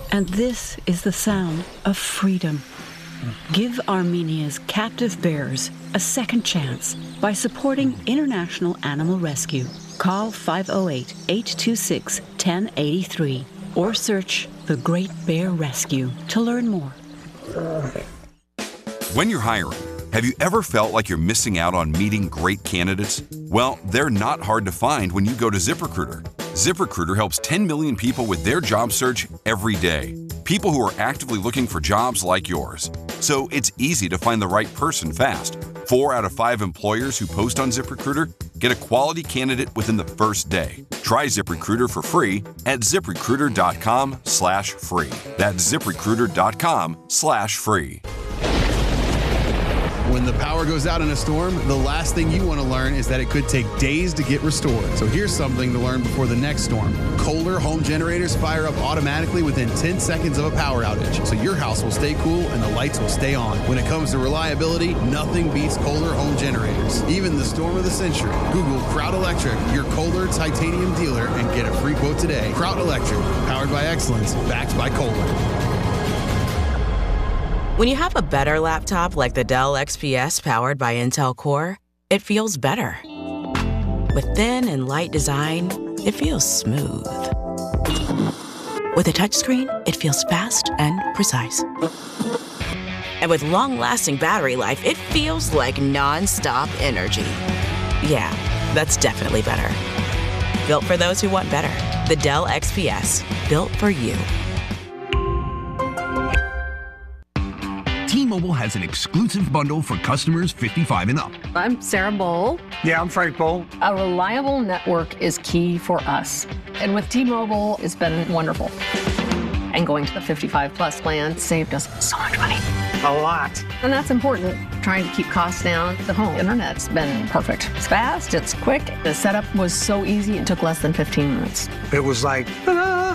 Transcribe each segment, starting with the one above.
And this is the sound of freedom. Give Armenia's captive bears a second chance by supporting International Animal Rescue. Call 508-826-1083 or search The Great Bear Rescue to learn more. When you're hiring, have you ever felt like you're missing out on meeting great candidates? Well, they're not hard to find when you go to ZipRecruiter. ZipRecruiter helps 10 million people with their job search every day. People who are actively looking for jobs like yours. So it's easy to find the right person fast. 4 out of 5 employers who post on ZipRecruiter get a quality candidate within the first day. Try ZipRecruiter for free at ZipRecruiter.com/free. That's ZipRecruiter.com/free. When the power goes out in a storm, the last thing you want to learn is that it could take days to get restored. So here's something to learn before the next storm. Kohler home generators fire up automatically within 10 seconds of a power outage, so your house will stay cool and the lights will stay on. When it comes to reliability, nothing beats Kohler home generators. Even the storm of the century. Google Kraut Electric, your Kohler titanium dealer, and get a free quote today. Kraut Electric, powered by excellence, backed by Kohler. When you have a better laptop like the Dell XPS powered by Intel Core, it feels better. With thin and light design, it feels smooth. With a touchscreen, it feels fast and precise. And with long-lasting battery life, it feels like non-stop energy. Yeah, that's definitely better. Built for those who want better. The Dell XPS, built for you. T-Mobile has an exclusive bundle for customers 55 and up. I'm Sarah Bowl. Yeah, I'm Frank Bowl. A reliable network is key for us. And with T-Mobile, it's been wonderful. And going to the 55 plus plan saved us so much money. A lot. And that's important. Trying to keep costs down. The home internet's been perfect. It's fast, it's quick. The setup was so easy, it took less than 15 minutes. It was like, ta-da!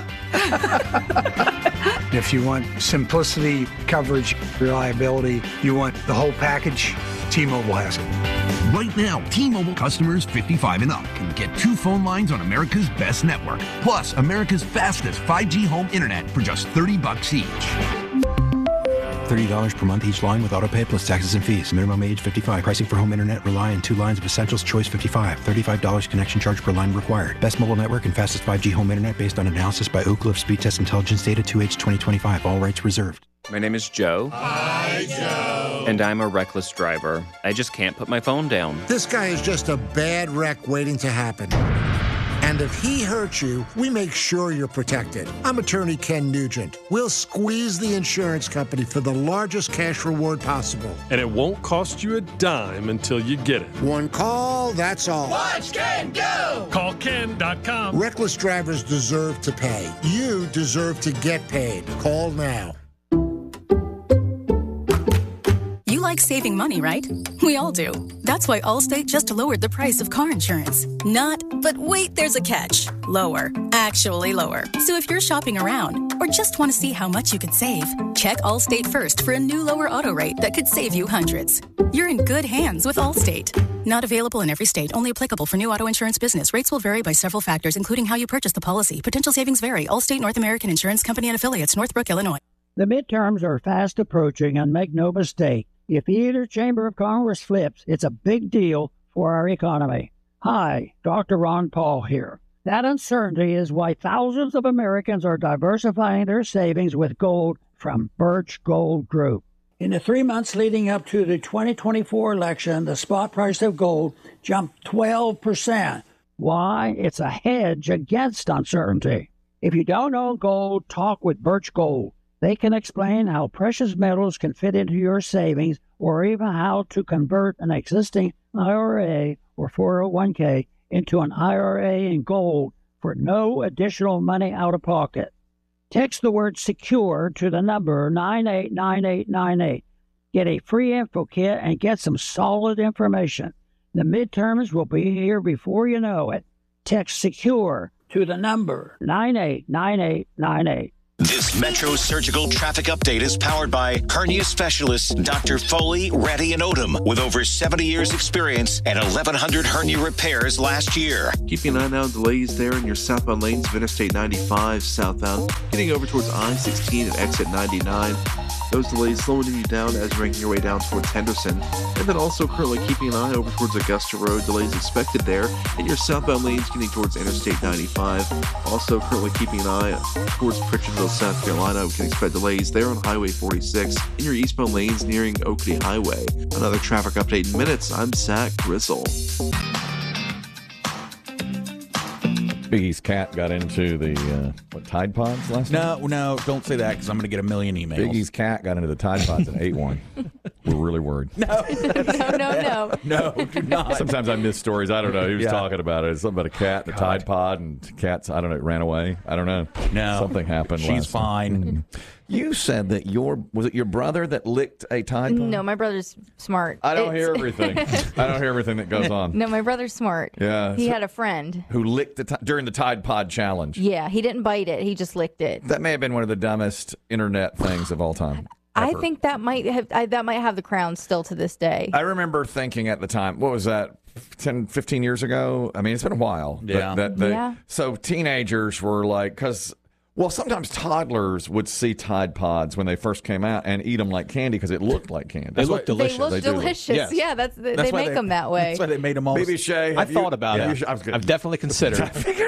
If you want simplicity, coverage, reliability, you want the whole package, T-Mobile has it. Right now, T-Mobile customers 55 and up can get 2 phone lines on America's best network, plus America's fastest 5G home internet for just $30 each. $30 per month each line with autopay plus taxes and fees. Minimum age 55. Pricing for home internet rely on 2 lines of Essentials Choice 55. $35 connection charge per line required. Best mobile network and fastest 5G home internet based on analysis by Oak Cliff Speed Test Intelligence Data 2H 2025. All rights reserved. My name is Joe. Hi, Joe. And I'm a reckless driver. I just can't put my phone down. This guy is just a bad wreck waiting to happen. And if he hurts you, we make sure you're protected. I'm attorney Ken Nugent. We'll squeeze the insurance company for the largest cash reward possible. And it won't cost you a dime until you get it. One call, that's all. Watch Ken go! Call Ken.com. Reckless drivers deserve to pay. You deserve to get paid. Call now. You like saving money, right? We all do. That's why Allstate just lowered the price of car insurance. Not, but wait, there's a catch. Lower. Actually lower. So if you're shopping around or just want to see how much you could save, check Allstate first for a new lower auto rate that could save you hundreds. You're in good hands with Allstate. Not available in every state. Only applicable for new auto insurance business. Rates will vary by several factors, including how you purchase the policy. Potential savings vary. Allstate North American Insurance Company and Affiliates, Northbrook, Illinois. The midterms are fast approaching, and make no mistake, if either chamber of Congress flips, it's a big deal for our economy. Hi, Dr. Ron Paul here. That uncertainty is why thousands of Americans are diversifying their savings with gold from Birch Gold Group. In the 3 months leading up to the 2024 election, the spot price of gold jumped 12%. Why? It's a hedge against uncertainty. If you don't own gold, talk with Birch Gold. They can explain how precious metals can fit into your savings or even how to convert an existing IRA or 401k into an IRA in gold for no additional money out of pocket. Text the word SECURE to the number 989898. Get a free info kit and get some solid information. The midterms will be here before you know it. Text SECURE to the number 989898. This Metro Surgical Traffic Update is powered by hernia specialists Dr. Foley, Reddy, and Odom with over 70 years experience and 1,100 hernia repairs last year. Keeping an eye on delays there in your southbound lanes of Interstate 95 southbound, getting over towards I-16 and exit 99. Those delays slowing you down as you're making your way down towards Henderson. And then also currently keeping an eye over towards Augusta Road. Delays expected there in your southbound lanes getting towards Interstate 95. Also currently keeping an eye towards Pritchardville, South Carolina. We can expect delays there on Highway 46 in your eastbound lanes nearing Oakley Highway. Another traffic update in minutes. I'm Zach Grizzle. Biggie's cat got into the Tide Pods last night? No, don't say that because I'm going to get a million emails. Biggie's cat got into the Tide Pods and ate one. We're really worried. No, do not. Sometimes I miss stories. I don't know. He was talking about it. It's something about a cat, the Tide Pod, and cats, I don't know, it ran away. I don't know. No. Something happened. She's fine. You said that was it your brother that licked a Tide Pod? No, my brother's smart. I don't hear everything. I don't hear everything that goes on. No, my brother's smart. Yeah. He had a friend who licked during the Tide Pod challenge. Yeah, he didn't bite it. He just licked it. That may have been one of the dumbest internet things of all time. I think that might have the crown still to this day. I remember thinking at the time, what was that, 10, 15 years ago? I mean, it's been a while. Yeah. So teenagers were like, well, sometimes toddlers would see Tide Pods when they first came out and eat them like candy because it looked like candy. They look delicious. They look delicious. Yes. Yeah, they make them that way. That's why they made them all. BB Shay, I thought about it. I've definitely considered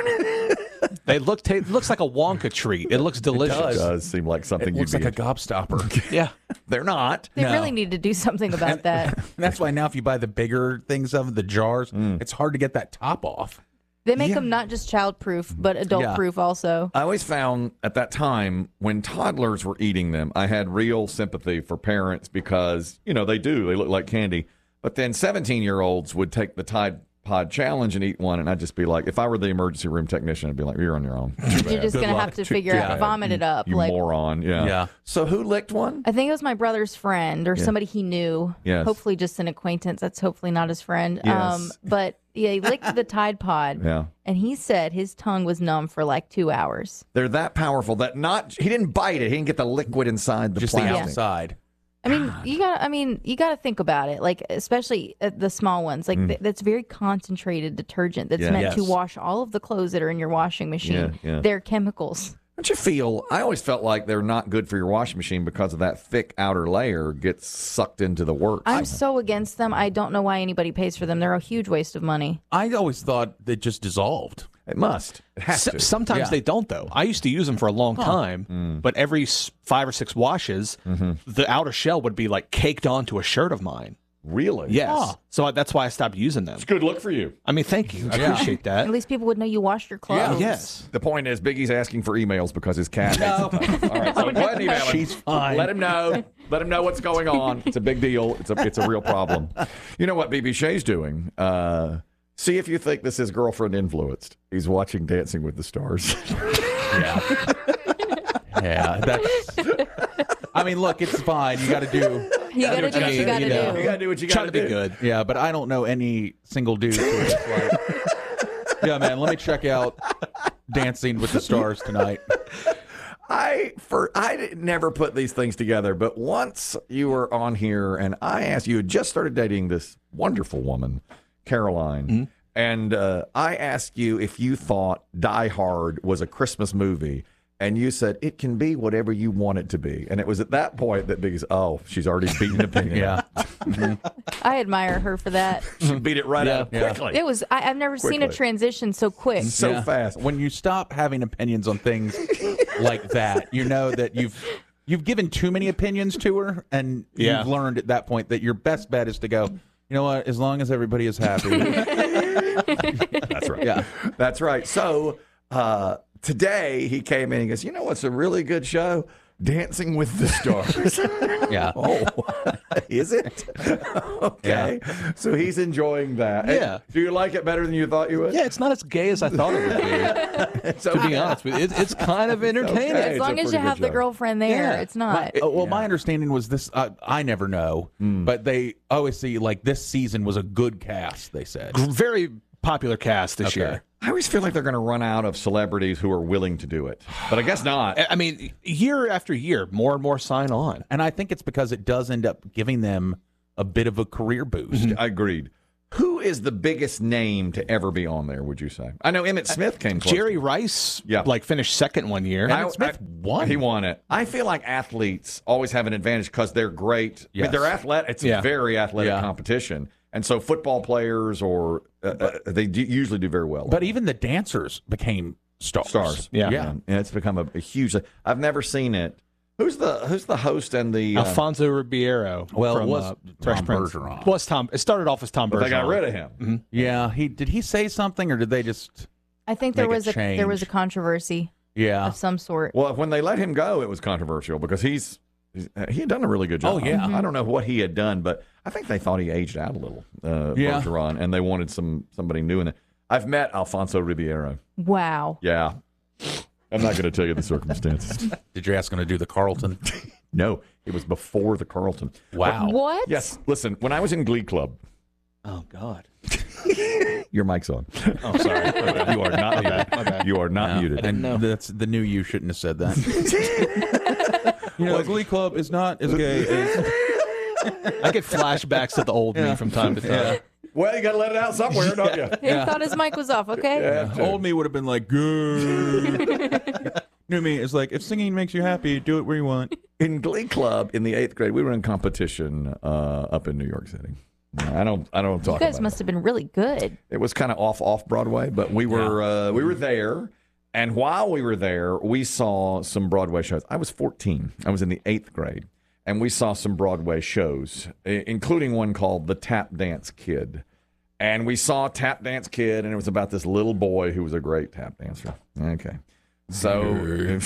it. They looks like a Wonka treat. It looks delicious. It does seem like something it looks like a gobstopper. Yeah. They're not. They really need to do something about that. That's why now if you buy the bigger things of the jars, it's hard to get that top off. They make them not just child-proof, but adult-proof also. I always found at that time when toddlers were eating them, I had real sympathy for parents because, they look like candy. But then 17-year-olds would take the Tide Pod challenge and eat one, and I'd just be like, if I were the emergency room technician, I'd be like, you're on your own. You're just going to have to figure out, vomit it up. You moron. Yeah. So who licked one? I think it was my brother's friend or somebody he knew. Yes. Hopefully just an acquaintance. That's hopefully not his friend. Yes. But yeah, he licked the Tide Pod. Yeah. And he said his tongue was numb for like 2 hours. They're that powerful that he didn't bite it. He didn't get the liquid inside the plastic. Just the outside. I mean, you gotta think about it. Like, especially the small ones. Like, that's very concentrated detergent that's meant to wash all of the clothes that are in your washing machine. Yeah. They're chemicals. Don't you feel? I always felt like they're not good for your washing machine because of that thick outer layer gets sucked into the works. I'm so against them. I don't know why anybody pays for them. They're a huge waste of money. I always thought they just dissolved. It must. It has to. Sometimes they don't, though. I used to use them for a long time, but every 5 or 6 washes, the outer shell would be like caked onto a shirt of mine. Really? Yes. Oh. So that's why I stopped using them. It's a good look for you. I mean, thank you. I appreciate that. At least people would know you washed your clothes. Yeah. Yes. The point is, Biggie's asking for emails because his cat hates All right, so go ahead and email him. She's fine. Let him know. Let him know what's going on. It's a big deal. It's a real problem. You know what BB Shay's doing? See if you think this is girlfriend influenced. He's watching Dancing with the Stars. Yeah. I mean, look, it's fine. You got to do. You got to do what you got to do. You got to do what you got to do. Try to be good. Yeah, but I don't know any single dude who's like, yeah, man, let me check out Dancing with the Stars tonight. I never put these things together, but once you were on here and I asked you had just started dating this wonderful woman, Caroline, and I asked you if you thought Die Hard was a Christmas movie, and you said it can be whatever you want it to be, and it was at that point that Biggie's, she's already beaten opinion. Yeah, I admire her for that. She beat it right out quickly. It was. I've never seen a transition so quick, so fast. When you stop having opinions on things like that, you know that you've given too many opinions to her, and you've learned at that point that your best bet is to go, you know what, as long as everybody is happy. That's right. Yeah, that's right. So today he came in and he goes, you know what's a really good show? Dancing with the Stars. Yeah. Oh, is it? Okay. Yeah. So he's enjoying that. Yeah. Do you like it better than you thought you would? Yeah, it's not as gay as I thought it would be. To be honest with you, it's kind of entertaining. Okay. As long as you have the girlfriend there, it's not. My understanding was this. I never know, but they always see like this season was a good cast. They said very popular cast this year. I always feel like they're going to run out of celebrities who are willing to do it, but I guess not. I mean, year after year, more and more sign on. And I think it's because it does end up giving them a bit of a career boost. I agreed. Who is the biggest name to ever be on there, would you say? I know Emmett Smith came close. Jerry Rice finished second one year. Emmett Smith won. He won it. I feel like athletes always have an advantage because they're great. Yes. I mean, they're athletic. It's a very athletic competition. And so football players they usually do very well. But even the dancers became stars. Yeah. And it's become a huge. I've never seen it. Who's the host and the Alfonso Ribeiro? Well, from, it was Fresh Tom Prince. Bergeron. Well, Tom. It started off as Tom Bergeron. But they got rid of him. Mm-hmm. Yeah, did he say something or did they just? I think there was a controversy. Of some sort. Well, when they let him go, it was controversial because he had done a really good job. Oh yeah, I don't know what he had done, but I think they thought he aged out a little, Bergeron, and they wanted somebody new in it. I've met Alfonso Ribeiro. Wow. Yeah. I'm not going to tell you the circumstances. Did you ask him to do the Carlton? No, it was before the Carlton. Wow. What? Yes. Listen, when I was in Glee Club. Oh, God. Your mic's on. Oh, sorry. You are not muted. My bad. You are not muted. I didn't know. That's the new you shouldn't have said that. Glee Club is not as gay as... I get flashbacks to the old me from time to time. Yeah. Well, you got to let it out somewhere, don't you? He thought his mic was off, okay? Yeah, old me would have been like, good. New me is like, if singing makes you happy, do it where you want. In Glee Club, in the 8th grade, we were in competition up in New York City. I don't talk about it. You guys must have been really good. It was kind of off Broadway, but we were there. And while we were there, we saw some Broadway shows. I was 14. I was in the 8th grade. And we saw some Broadway shows, including one called The Tap Dance Kid. And we saw Tap Dance Kid, and it was about this little boy who was a great tap dancer. Okay. So,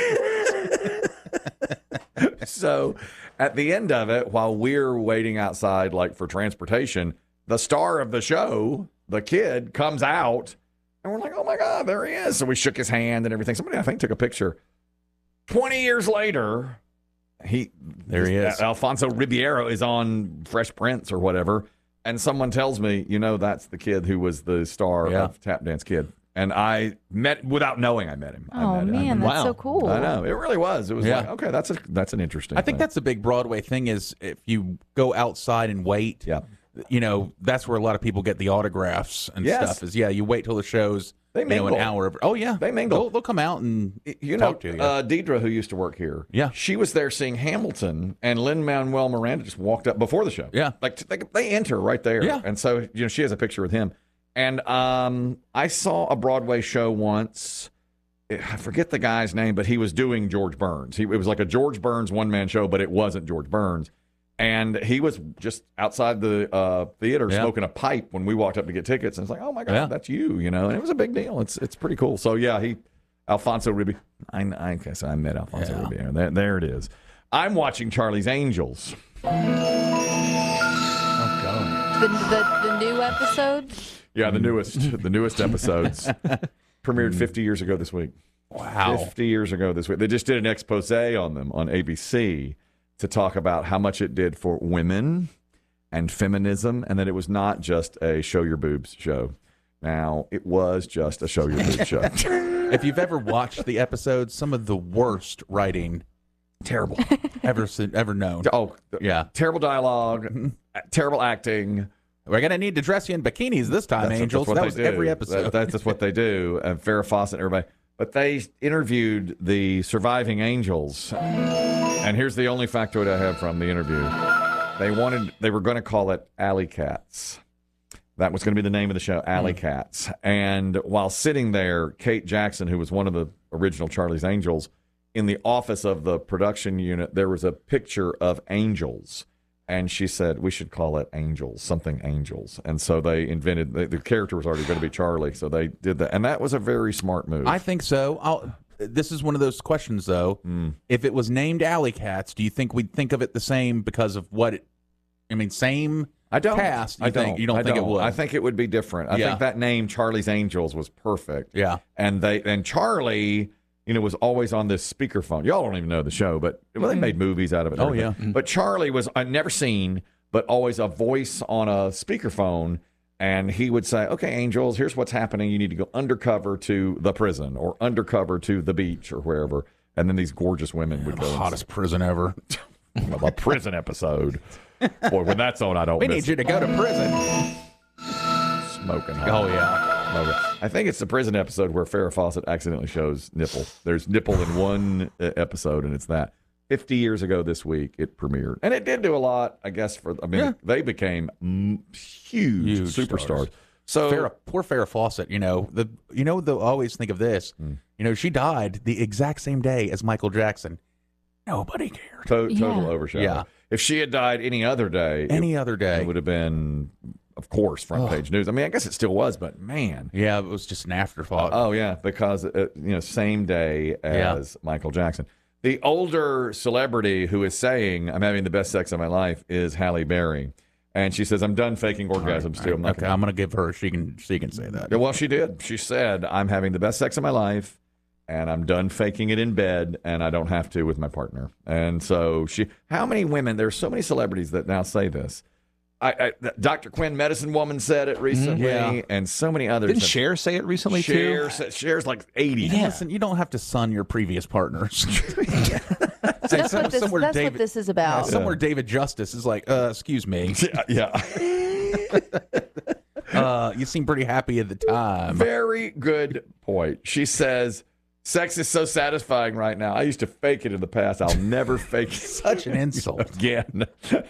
so at the end of it, while we're waiting outside, like for transportation, the star of the show, the kid, comes out, and we're like, oh my God, there he is. So we shook his hand and everything. Somebody, I think, took a picture. 20 years later, there he is. Alfonso Ribeiro is on Fresh Prince or whatever. And someone tells me, that's the kid who was the star of Tap Dance Kid. And I met, without knowing I met him. That's so cool. I know. It really was. It was like, okay, that's an interesting I think that's a big Broadway thing is if you go outside and wait, that's where a lot of people get the autographs and stuff is, you wait till the show's an hour. Oh, yeah. They mingle. They'll come out and talk to you. Deidre, who used to work here, she was there seeing Hamilton, and Lin-Manuel Miranda just walked up before the show. Yeah. Like, they enter right there. Yeah. And so, she has a picture with him. And I saw a Broadway show once. I forget the guy's name, but he was doing George Burns. It was like a George Burns one-man show, but it wasn't George Burns. And he was just outside the theater smoking a pipe when we walked up to get tickets. And it's like, oh, my God, that's you, And it was a big deal. It's pretty cool. So, Alfonso Ribeiro. I met Alfonso Ribeiro. There it is. I'm watching Charlie's Angels. Oh, God. The new episode? Yeah, the newest episodes. Premiered 50 years ago this week. Wow. 50 years ago this week. They just did an expose on them on ABC. To talk about how much it did for women and feminism, and that it was not just a show your boobs show. Now, it was just a show your boobs show. If you've ever watched the episodes, some of the worst writing, terrible, ever known. Oh, yeah, terrible dialogue, terrible acting. We're gonna need to dress you in bikinis this time, Angels. That was every episode. That's just what they do. And Farrah Fawcett and everybody. But they interviewed the surviving Angels. And here's the only factoid I have from the interview. They were going to call it Alley Cats. That was going to be the name of the show, Alley Cats. And while sitting there, Kate Jackson, who was one of the original Charlie's Angels, in the office of the production unit, there was a picture of angels. And she said, we should call it Angels, something Angels. And so they invented, the character was already going to be Charlie. So they did that. And that was a very smart move. I think so. This is one of those questions, though. If it was named Alley Cats, do you think we'd think of it the same because of what it, same cast? You don't think it would? I think it would be different. I think that name, Charlie's Angels, was perfect. Yeah. And Charlie, was always on this speakerphone. Y'all don't even know the show, but they made movies out of it. Oh, yeah. But Charlie was, I've never seen, but always a voice on a speakerphone. And he would say, okay, Angels, here's what's happening. You need to go undercover to the prison or undercover to the beach or wherever. And then these gorgeous women would go. The hottest prison ever. A prison episode. Boy, when that's on, I don't We miss need you to go to prison. Smoking hot. Oh, yeah. I think it's the prison episode where Farrah Fawcett accidentally shows nipple. There's nipple in one episode, and it's that. 50 years ago this week, it premiered. And it did do a lot, I guess, they became huge superstars. So poor Farrah Fawcett, they'll always think of this. She died the exact same day as Michael Jackson. Nobody cared. Total overshadow. Yeah. If she had died any other day, it would have been, of course, front page news. I mean, I guess it still was, but man. Yeah, it was just an afterthought. Oh, yeah, because, same day as Michael Jackson. The older celebrity who is saying, I'm having the best sex of my life, is Halle Berry. And she says, I'm done faking orgasms, too. I'm going to give her, she can say that. Yeah, well, she did. She said, I'm having the best sex of my life, and I'm done faking it in bed, and I don't have to with my partner. And so how many women, there's so many celebrities that now say this. Dr. Quinn, Medicine Woman, said it recently, and so many others. Didn't Cher say it recently, too? Cher's like 80. Yeah. Listen, you don't have to sun your previous partners. That's what this is about. Somewhere David Justice is like, excuse me. Yeah. You seem pretty happy at the time. Very good point. She says, sex is so satisfying right now. I used to fake it in the past. I'll never fake it. Such an insult. Again.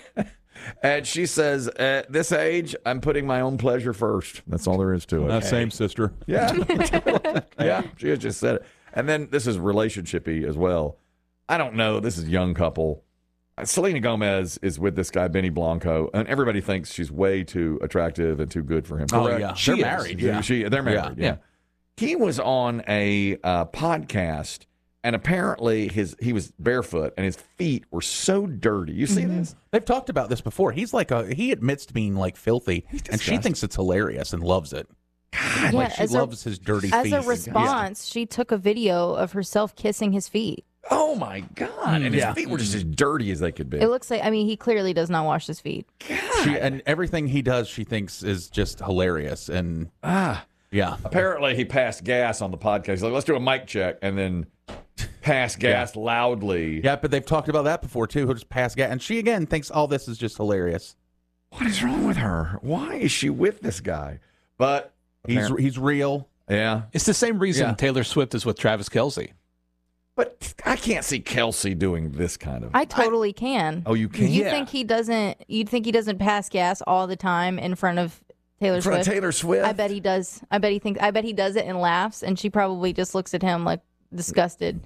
And she says, at this age, I'm putting my own pleasure first. That's all there is to it. Same sister. Yeah. Yeah, she has just said it. And then this is relationship-y as well. I don't know. This is a young couple. Selena Gomez is with this guy, Benny Blanco, and everybody thinks she's way too attractive and too good for him. Oh, yeah. They're married. Yeah. They're married, yeah. He was on a podcast, and apparently he was barefoot, and his feet were so dirty. You see this? They've talked about this before. He's he admits to being like filthy, and she thinks it's hilarious and loves it. God, yeah, she loves his dirty feet. As a response, she took a video of herself kissing his feet. Oh, my God. And his feet were just as dirty as they could be. It looks like, he clearly does not wash his feet. And everything he does, she thinks is just hilarious. And yeah. Apparently, he passed gas on the podcast. He's like, let's do a mic check. And then pass gas loudly. Yeah, but they've talked about that before, too. He'll just pass gas. And she, again, thinks all this is just hilarious. What is wrong with her? Why is she with this guy? But he's real. Yeah. It's the same reason Taylor Swift is with Travis Kelce. But I can't see Kelce doing this kind of. I totally can. Oh, you can? You think he doesn't? You'd think he doesn't pass gas all the time in front of Taylor Swift? In front of Taylor Swift? I bet he does. I bet he does it and laughs, and she probably just looks at him like disgusted.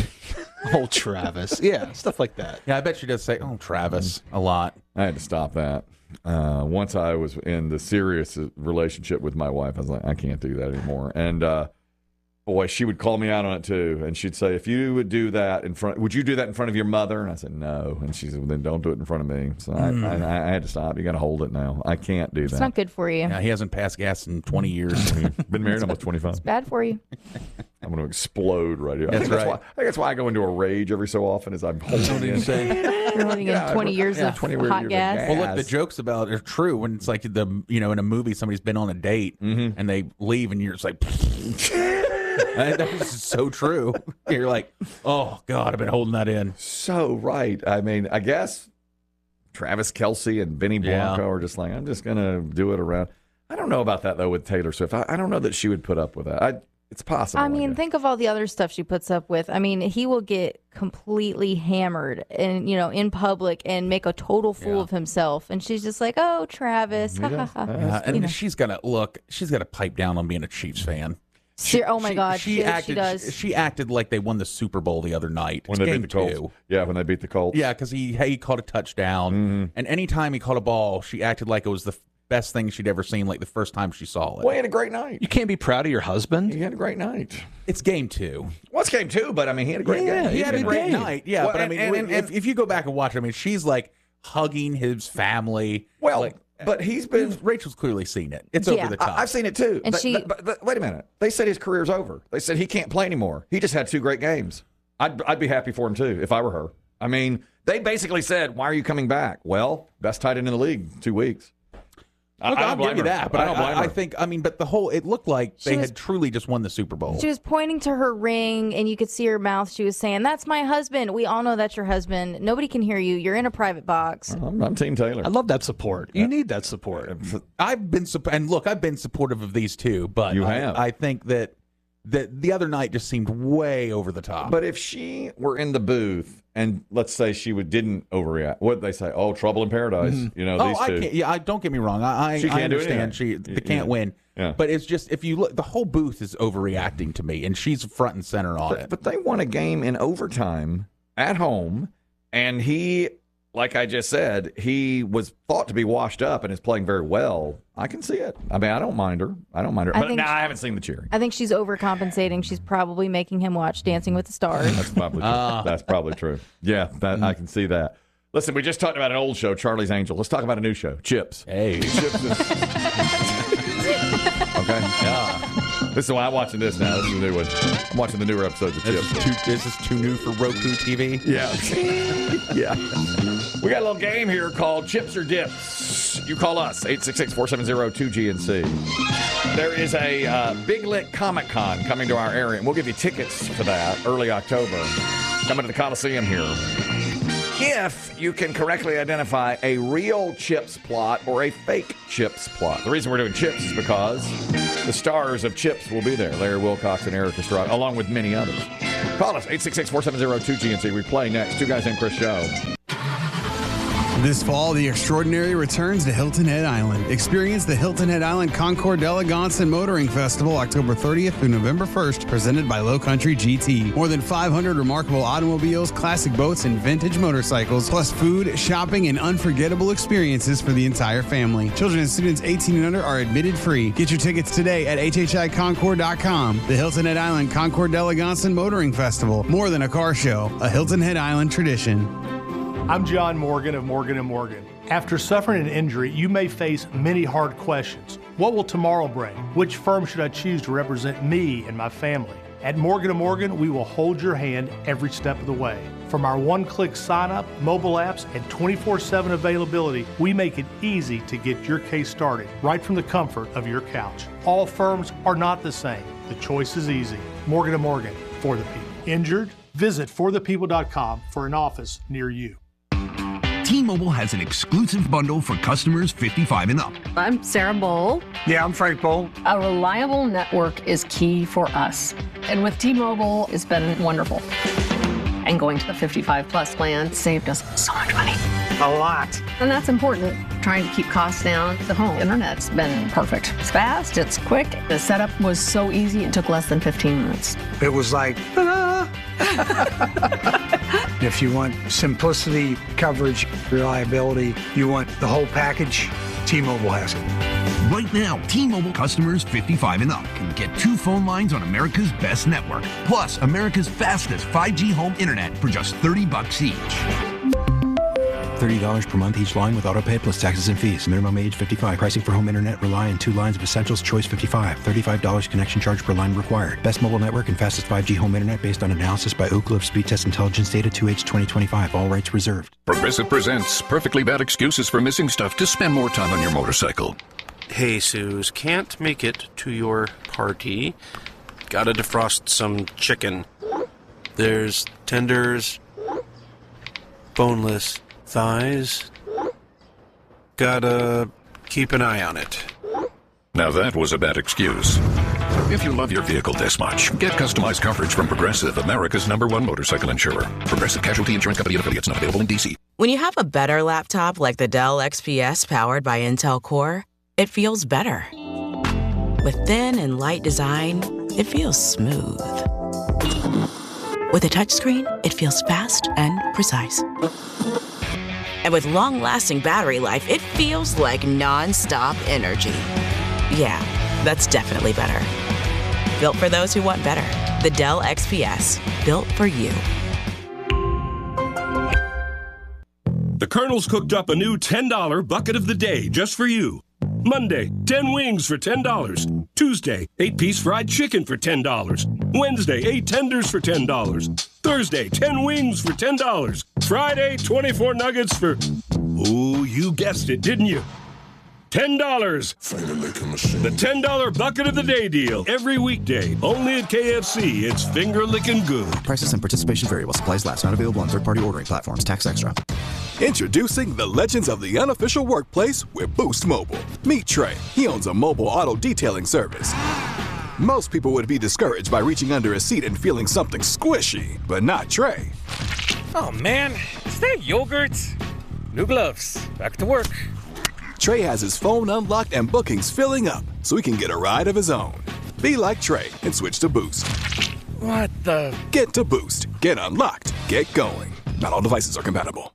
Oh, Travis. Yeah, stuff like that. Yeah, I bet she does say, oh, Travis, a lot. I had to stop that. Once I was in the serious relationship with my wife, I was like, I can't do that anymore. And boy, she would call me out on it too. And she'd say, if you would do that would you do that in front of your mother? And I said, no. And she said, well, then don't do it in front of me. So I had to stop. You got to hold it now. I can't do that. It's not good for you. Yeah, he hasn't passed gas in 20 years. Been married almost 25. It's bad for you. I'm going to explode right here. That's right. I think that's why I go into a rage every so often as I'm holding it. You're holding in 20 years of 20 hot years gas. of Well, look, the jokes about it are true when it's like in a movie, somebody's been on a date and they leave and you're just like, that is so true. You're like, oh, God, I've been holding that in. So right. I mean, I guess Travis Kelce and Benny Blanco are just like, I'm just going to do it around. I don't know about that, though, with Taylor Swift. I don't know that she would put up with that. It's possible. I mean, think of all the other stuff she puts up with. I mean, he will get completely hammered and, in public and make a total fool of himself. And she's just like, oh, Travis. And she's got to pipe down on being a Chiefs fan. Oh my God, she does. She acted like they won the Super Bowl the other night when they beat the Colts. Yeah, when they beat the Colts. Yeah, because he caught a touchdown, and anytime he caught a ball, she acted like it was the best thing she'd ever seen, like the first time she saw it. Well, he had a great night. You can't be proud of your husband. He had a great night. It's game 2. Well, it's game 2, but I mean, he had a great game. He had a great night. Yeah, well, but I mean, if you go back and watch, I mean, she's like hugging his family. Well. But Rachel's clearly seen it. It's over the top. I've seen it too. And but wait a minute. They said his career's over. They said he can't play anymore. He just had 2 great games. I'd be happy for him too if I were her. I mean, they basically said, "Why are you coming back?" Well, best tight end in the league, 2 weeks. Look, I'll give you that, but I don't blame her. I think, but the whole, it looked like they had truly just won the Super Bowl. She was pointing to her ring, and you could see her mouth. She was saying, "That's my husband. We all know that's your husband. Nobody can hear you. You're in a private box." I'm Team Taylor. I love that support. You need that support. I've been supportive of these two, but You have. I think that the other night just seemed way over the top. But if she were in the booth and let's say she didn't overreact, what did they say? Oh, trouble in paradise. Mm-hmm. You know, these two. I can't. Don't get me wrong. She can't I understand. do They can't win. Yeah. But it's just, if you look, the whole booth is overreacting to me, and she's front and center on it. But they won a game in overtime at home, and he, like I just said, he was thought to be washed up and is playing very well. I can see it. I don't mind her. But now I haven't seen the cheering. I think she's overcompensating. She's probably making him watch Dancing with the Stars. That's probably true. That's probably true. Yeah, I can see that. Listen, we just talked about an old show, Charlie's Angel. Let's talk about a new show, Chips. Hey. Chips is... Okay. Yeah. This is why I'm watching this now. This is a new one. I'm watching the newer episodes of Chips. This is too new for Roku TV? Yeah. Yeah. We got a little game here called Chips or Dips. You call us, 866-470-2GNC. There is a Big Lit Comic Con coming to our area, and we'll give you tickets for that early October. Coming to the Coliseum here. If you can correctly identify a real Chips plot or a fake Chips plot. The reason we're doing Chips is because the stars of Chips will be there. Larry Wilcox and Eric Estrada, along with many others. Call us, 866-470-2GNC. We play next. Two Guys Named Chris Show. This fall, the extraordinary returns to Hilton Head Island. Experience the Hilton Head Island Concours d'Elegance and Motoring Festival October 30th through November 1st, presented by Low Country GT. More than 500 remarkable automobiles, classic boats, and vintage motorcycles, plus food, shopping, and unforgettable experiences for the entire family. Children and students 18 and under are admitted free. Get your tickets today at hhiconcours.com. The Hilton Head Island Concours d'Elegance and Motoring Festival. More than a car show, a Hilton Head Island tradition. I'm John Morgan of Morgan & Morgan. After suffering an injury, you may face many hard questions. What will tomorrow bring? Which firm should I choose to represent me and my family? At Morgan & Morgan, we will hold your hand every step of the way. From our one-click sign-up, mobile apps, and 24/7 availability, we make it easy to get your case started right from the comfort of your couch. All firms are not the same. The choice is easy. Morgan & Morgan, for the people. Injured? Visit forthepeople.com for an office near you. T-Mobile has an exclusive bundle for customers 55 and up. I'm Sarah Bowl. Yeah, I'm Frank Bowl. A reliable network is key for us. And with T-Mobile, it's been wonderful. And going to the 55 plus plan saved us so much money. A lot. And that's important. Trying to keep costs down. The home internet's been perfect. It's fast, it's quick. The setup was so easy, it took less than 15 minutes. It was like, ta-da! If you want simplicity, coverage, reliability, you want the whole package, T-Mobile has it. Right now, T-Mobile customers 55 and up can get 2 phone lines on America's best network, plus America's fastest 5G home internet for just $30 each. $30 per month each line with autopay plus taxes and fees. Minimum age 55. Pricing for home internet rely on 2 lines of Essentials Choice 55. $35 connection charge per line required. Best mobile network and fastest 5G home internet based on analysis by Oak Cliff Speed Test Intelligence Data 2H 2025. All rights reserved. Progressive presents perfectly bad excuses for missing stuff to spend more time on your motorcycle. Hey, Suze, can't make it to your party. Gotta defrost some chicken. There's tenders, boneless thighs. Gotta keep an eye on it. Now that was a bad excuse. If you love your vehicle this much, get customized coverage from Progressive, America's #1 motorcycle insurer. Progressive Casualty Insurance Company and affiliates, not available in D.C. When you have a better laptop like the Dell XPS powered by Intel Core, it feels better. With thin and light design, it feels smooth. With a touchscreen, it feels fast and precise. And with long-lasting battery life, it feels like non-stop energy. Yeah, that's definitely better. Built for those who want better. The Dell XPS. Built for you. The Colonel's cooked up a new $10 bucket of the day just for you. Monday, 10 wings for $10. Tuesday, 8-piece fried chicken for $10. Wednesday, 8 tenders for $10. Thursday, 10 wings for $10. Friday, 24 nuggets for... Ooh, you guessed it, didn't you? $10. The $10 bucket of the day deal. Every weekday. Only at KFC. It's finger licking good. Prices and participation vary while supplies last. Not available on third-party ordering platforms. Tax extra. Introducing the legends of the unofficial workplace with Boost Mobile. Meet Trey. He owns a mobile auto detailing service. Most people would be discouraged by reaching under a seat and feeling something squishy, but not Trey. Oh man, is that yogurt? New gloves. Back to work. Trey has his phone unlocked and bookings filling up, so he can get a ride of his own. Be like Trey and switch to Boost. What the? Get to Boost. Get unlocked. Get going. Not all devices are compatible.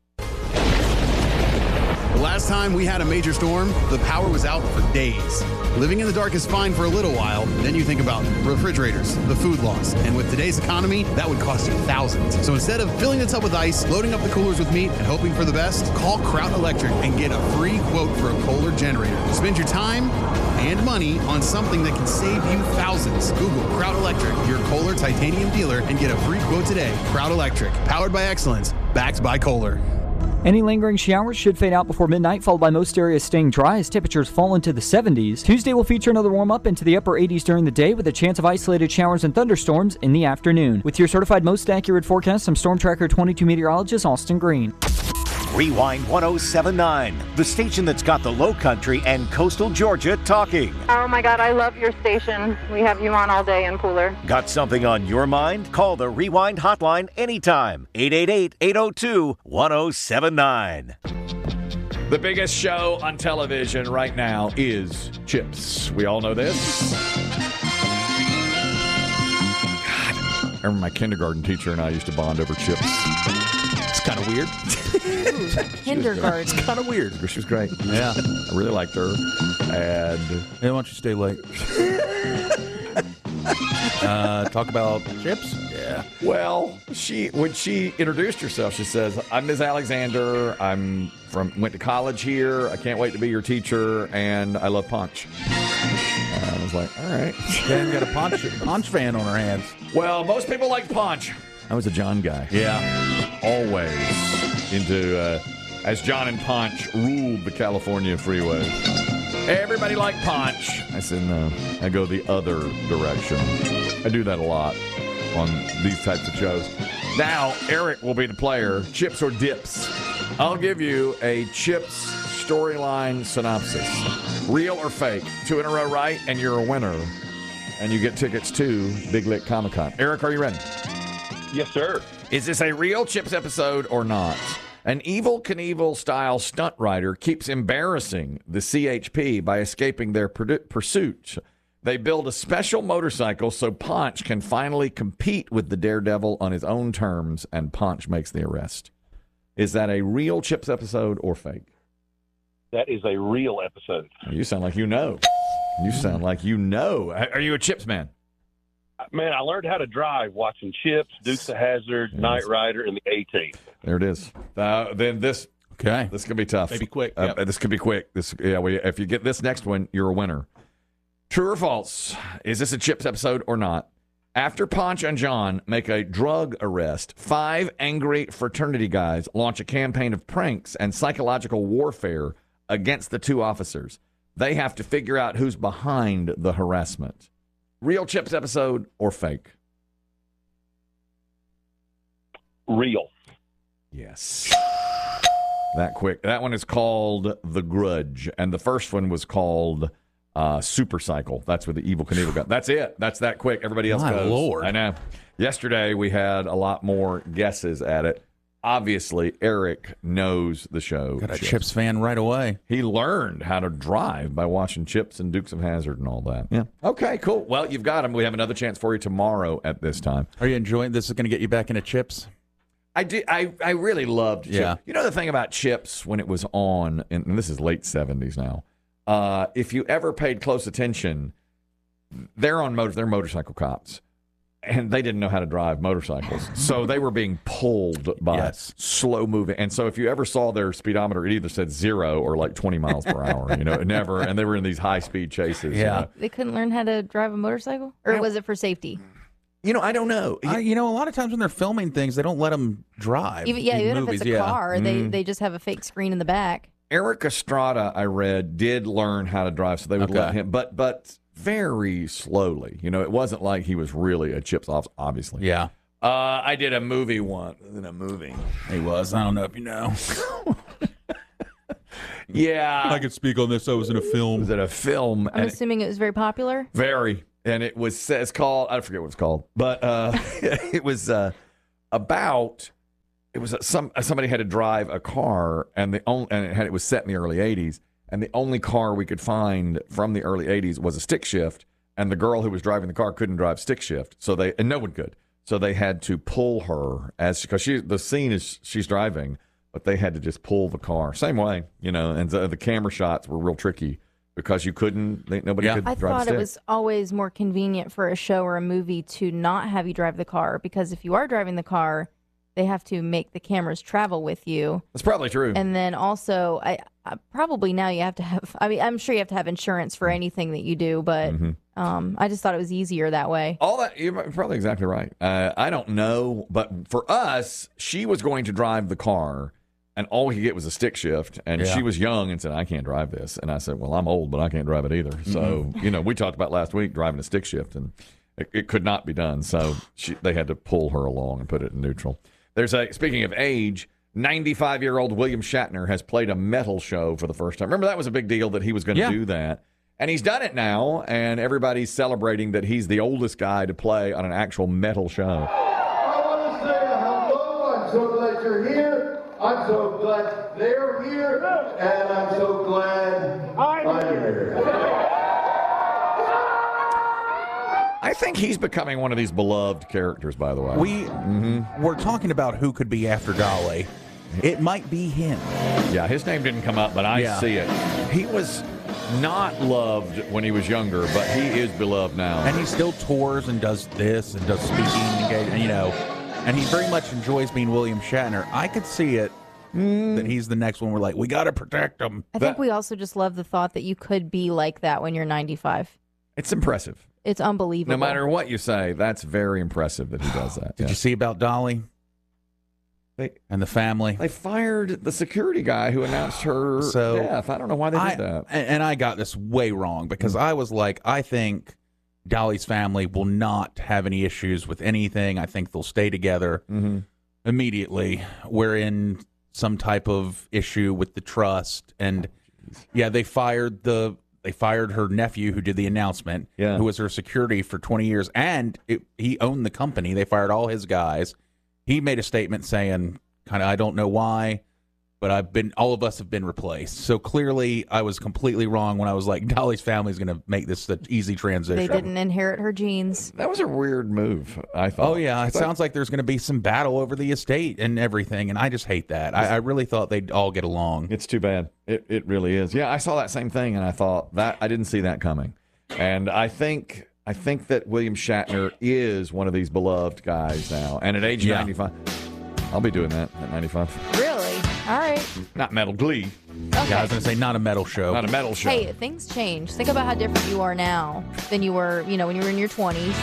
The last time we had a major storm, the power was out for days. Living in the dark is fine for a little while. Then you think about refrigerators, the food loss. And with today's economy, that would cost you thousands. So instead of filling the tub with ice, loading up the coolers with meat, and hoping for the best, call Kraut Electric and get a free quote for a Kohler generator. Spend your time and money on something that can save you thousands. Google Kraut Electric, your Kohler titanium dealer, and get a free quote today. Kraut Electric, powered by excellence, backed by Kohler. Any lingering showers should fade out before midnight, followed by most areas staying dry as temperatures fall into the 70s. Tuesday will feature another warm-up into the upper 80s during the day with a chance of isolated showers and thunderstorms in the afternoon. With your certified most accurate forecast, I'm Storm Tracker 22 meteorologist Austin Green. Rewind 1079, the station that's got the Low Country and coastal Georgia talking. Oh my God, I love your station. We have you on all day in Pooler. Got something on your mind? Call the Rewind hotline anytime. 888-802-1079. The biggest show on television right now is Chips. We all know this. God, I remember my kindergarten teacher and I used to bond over Chips. It's kind of weird. Kindergarten. It's kind of weird. She was great. Yeah. I really liked her. And hey, why don't you stay late? Talk about Chips? Yeah. Well, when she introduced herself, she says, "I'm Ms. Alexander. Went to college here. I can't wait to be your teacher, and I love Punch." I was like, all right. Then got a Punch fan on her hands. Well, most people like Punch. I was a John guy. Yeah. Always into, as John and Punch ruled the California freeways. Everybody liked Punch. I said, no, I go the other direction. I do that a lot on these types of shows. Now, Eric will be the player. Chips or dips? I'll give you a Chips storyline synopsis. Real or fake? 2 in a row right, and you're a winner. And you get tickets to Big Lick Comic-Con. Eric, are you ready? Yes, sir. Is this a real Chips episode or not? An Evel Knievel-style stunt rider keeps embarrassing the CHP by escaping their pursuit. They build a special motorcycle so Punch can finally compete with the Daredevil on his own terms, and Punch makes the arrest. Is that a real Chips episode or fake? That is a real episode. You sound like you know. You sound like you know. Are you a Chips man? Man, I learned how to drive watching Chips, Dukes of Hazzard, Knight Rider, and the A-Team. There it is. Then this could be tough. Maybe quick. This could be quick. If you get this next one, you're a winner. True or false? Is this a Chips episode or not? After Punch and John make a drug arrest, 5 angry fraternity guys launch a campaign of pranks and psychological warfare against the 2 officers. They have to figure out who's behind the harassment. Real Chips episode or fake? Real. Yes. That quick. That one is called The Grudge, and the first one was called Super Cycle. That's where the Evel Knievel got. That's it. That's that quick. Everybody else My goes. Lord. I know. Yesterday we had a lot more guesses at it. Obviously, Eric knows the show. Got a Chips fan right away. He learned how to drive by watching Chips and Dukes of Hazzard and all that. Yeah. Okay, cool. Well, you've got him. We have another chance for you tomorrow at this time. Are you enjoying this? Is going to get you back into Chips? I did. I really loved Chips. Yeah. You know the thing about Chips when it was on, and this is late 70s now, if you ever paid close attention, they're motorcycle cops. And they didn't know how to drive motorcycles. So they were being pulled by slow moving. And so if you ever saw their speedometer, it either said 0 or like 20 miles per hour. It never. And they were in these high speed chases. Yeah. They couldn't learn how to drive a motorcycle? Or was it for safety? I don't know. A lot of times when they're filming things, they don't let them drive. Even if it's a car, they just have a fake screen in the back. Eric Estrada, I read, did learn how to drive, so they would let him, but very slowly. You know, it wasn't like he was really a chips off, obviously. Yeah. I did a movie once. In a movie. He was. I don't know if you know. Yeah. I could speak on this. I was in a film. Was it a film? I'm assuming it was very popular. Very. And it's called, I forget what it's called, but it was about, somebody had to drive a car, and it was set in the early 80s, and the only car we could find from the early 80s was a stick shift, and the girl who was driving the car couldn't drive stick shift, and no one could. So they had to pull her because the scene is she's driving, but they had to just pull the car. Same way, you know, and the camera shots were real tricky because you couldn't, nobody could drive I thought stick. it was always more convenient for a show or a movie to not have you drive the car, because if you are driving the car, they have to make the cameras travel with you. That's probably true. And then also, I probably now you have to have, I mean, I'm sure you have to have insurance for anything that you do, but I just thought it was easier that way. All that, you're probably exactly right. I don't know, but for us, she was going to drive the car, and all we could get was a stick shift, and she was young and said, I can't drive this. And I said, well, I'm old, but I can't drive it either. So, you know, we talked about last week driving a stick shift, and it could not be done. So they had to pull her along and put it in neutral. Speaking of age, 95-year-old William Shatner has played a metal show for the first time. Remember, that was a big deal that he was going to do that. And he's done it now, and everybody's celebrating that he's the oldest guy to play on an actual metal show. I want to say hello. I'm so glad you're here. I'm so glad they're here. And I'm so glad I'm here. I think he's becoming one of these beloved characters, by the way. We're talking about who could be after Dolly. It might be him. Yeah, his name didn't come up, but I see it. He was not loved when he was younger, but he is beloved now. And he still tours and does this and does speaking engagement, you know. And he very much enjoys being William Shatner. I could see it that he's the next one. We're like, we got to protect him. I think we also just love the thought that you could be like that when you're 95. It's impressive. It's unbelievable. No matter what you say, that's very impressive that he does that. Did you see about Dolly and the family? They fired the security guy who announced her death. I don't know why they did that. And I got this way wrong because I was like, I think Dolly's family will not have any issues with anything. I think they'll stay together immediately. We're in some type of issue with the trust. And, they fired her nephew who did the announcement, who was her security for 20 years, and he owned the company. They fired all his guys. He made a statement saying, I don't know why, but all of us have been replaced. So clearly I was completely wrong when I was like, Dolly's family is going to make this an easy transition. They didn't inherit her genes. That was a weird move, I thought. Oh, yeah. It sounds like there's going to be some battle over the estate and everything, and I just hate that. I really thought they'd all get along. It's too bad. It really is. Yeah, I saw that same thing, and I thought that I didn't see that coming. And I think that William Shatner is one of these beloved guys now. And at age 95, I'll be doing that at 95. Really? All right. Not Metal Glee. Okay. Yeah, I was going to say not a metal show. Not a metal show. Hey, things change. Think about how different you are now than you were, when you were in your 20s.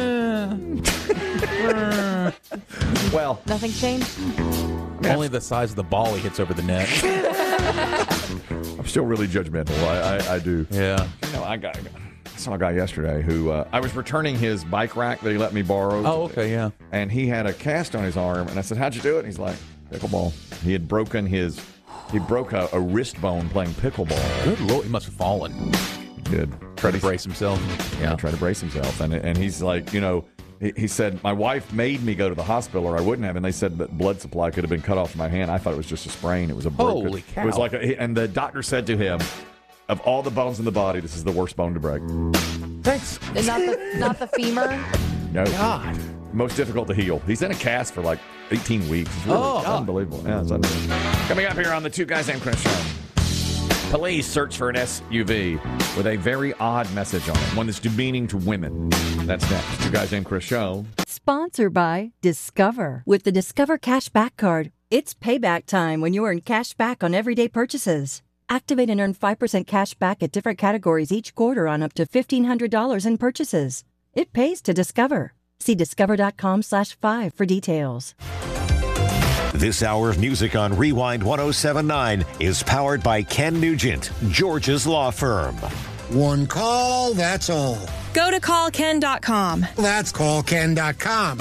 Well, nothing changed? Only the size of the ball he hits over the net. I'm still really judgmental. I do. Yeah. I saw a guy yesterday who I was returning his bike rack that he let me borrow. Oh, okay, yeah. And he had a cast on his arm, and I said, "How'd you do it?" And he's like, "Pickleball." He had broken he broke a wrist bone playing pickleball. Good Lord, he must have fallen. Good. Try to brace himself. Yeah, try to brace himself. And he's like, he said, my wife made me go to the hospital or I wouldn't have. And they said that blood supply could have been cut off my hand. I thought it was just a sprain. It was a broken. Holy cow. It was like and the doctor said to him, of all the bones in the body, this is the worst bone to break. Thanks. Not the femur? No. God. Most difficult to heal. He's in a cast for like 18 weeks. It's really unbelievable. Yeah, it's unbelievable. Coming up here on the Two Guys Named Chris Show. Police search for an SUV with a very odd message on it, one that's demeaning to women. That's next. Two Guys Named Chris Show. Sponsored by Discover. With the Discover Cashback Card, it's payback time when you earn cash back on everyday purchases. Activate and earn 5% cash back at different categories each quarter on up to $1,500 in purchases. It pays to Discover. See discover.com/5 for details. This hour of music on Rewind 107.9 is powered by Ken Nugent, George's law firm. One call, that's all. Go to callken.com. That's callken.com.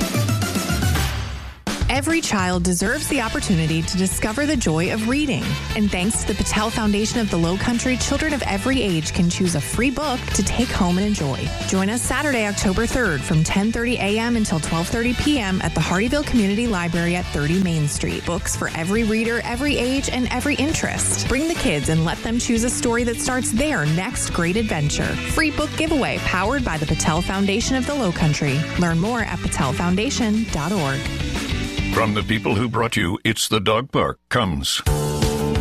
Every child deserves the opportunity to discover the joy of reading. And thanks to the Patel Foundation of the Low Country, children of every age can choose a free book to take home and enjoy. Join us Saturday, October 3rd from 10:30 a.m. until 12:30 p.m. at the Hardyville Community Library at 30 Main Street. Books for every reader, every age, and every interest. Bring the kids and let them choose a story that starts their next great adventure. Free book giveaway powered by the Patel Foundation of the Low Country. Learn more at patelfoundation.org. From the people who brought you It's the Dog Park comes